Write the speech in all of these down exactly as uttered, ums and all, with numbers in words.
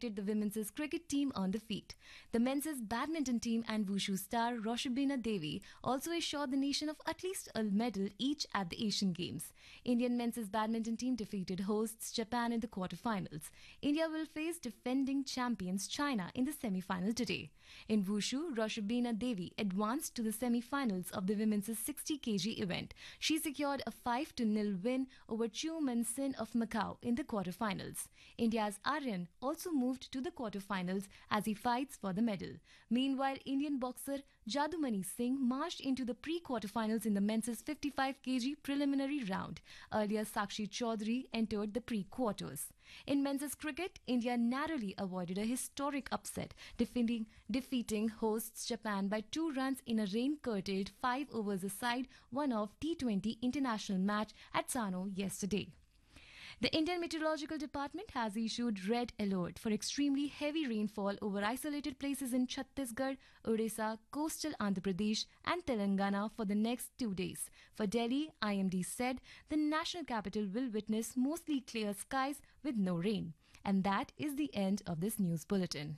congratulated the women's cricket team on the feat. The men's badminton team and wushu star Roshabina Devi also assured the nation of at least a medal each at the Asian Games. Indian men's badminton team defeated hosts Japan in the quarterfinals. India will face defending champions China in the semi-final today. In wushu, Roshabina Devi advanced to the semi-finals of the women's sixty kilograms event. She secured a five to nil win over Chu Min Sin of Macau in the quarterfinals. India's Aryan also moved to the quarterfinals as he fights for the medal. Meanwhile, Indian boxer Jadumani Singh marched into the pre-quarterfinals in the men's fifty-five kilograms preliminary round. Earlier, Sakshi Chaudhary entered the pre-quarters. In men's cricket, India narrowly avoided a historic upset, defeating, defeating hosts Japan by two runs in a rain-curtailed five overs aside one-off T twenty international match at Sano yesterday. The Indian Meteorological Department has issued red alert for extremely heavy rainfall over isolated places in Chhattisgarh, Odisha, coastal Andhra Pradesh and Telangana for the next two days. For Delhi, I M D said the national capital will witness mostly clear skies with no rain. And that is the end of this news bulletin.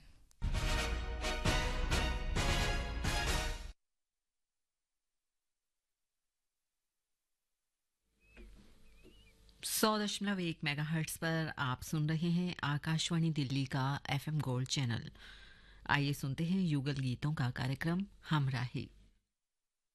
सौ दशमलव एक megahertz पर आप सुन रहे हैं आकाशवाणी दिल्ली का FM gold channel. आइए सुनते हैं युगल गीतों का कार्यक्रम हमराही।